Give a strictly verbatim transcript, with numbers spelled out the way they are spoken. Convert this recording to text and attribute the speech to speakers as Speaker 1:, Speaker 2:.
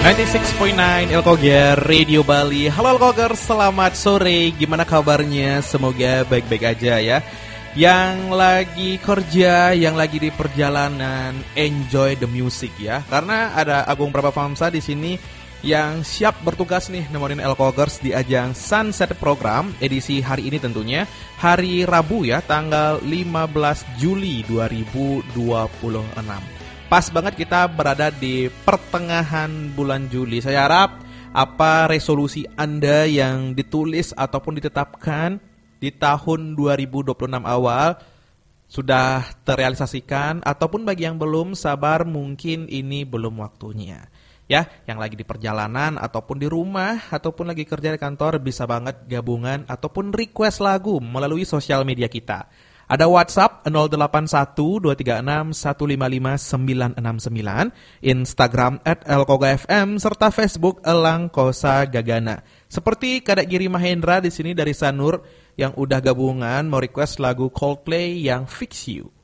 Speaker 1: sembilan puluh enam koma sembilan Elkoger Radio Bali. Halo Elkoger, selamat sore. Gimana kabarnya? Semoga baik-baik aja ya. Yang lagi kerja, yang lagi di perjalanan, enjoy the music ya. Karena ada Agung Prabhavamsa di sini yang siap bertugas nih nemenin Elkogers di ajang Sunset Program edisi hari ini tentunya hari Rabu ya, tanggal lima belas Juli dua ribu dua puluh enam. Pas banget kita berada di pertengahan bulan Juli. Saya harap apa resolusi Anda yang ditulis ataupun ditetapkan di tahun dua ribu dua puluh enam awal sudah terrealisasikan, ataupun bagi yang belum, sabar, mungkin ini belum waktunya. Ya, yang lagi di perjalanan ataupun di rumah ataupun lagi kerja di kantor bisa banget gabungan ataupun request lagu melalui sosial media kita. Ada WhatsApp nol delapan satu dua tiga enam satu lima lima sembilan enam sembilan, Instagram at elkogafm, serta Facebook Elang Kosa Gagana. Seperti Kadek Giri Mahendra di sini dari Sanur yang udah gabungan mau request lagu Coldplay yang Fix You.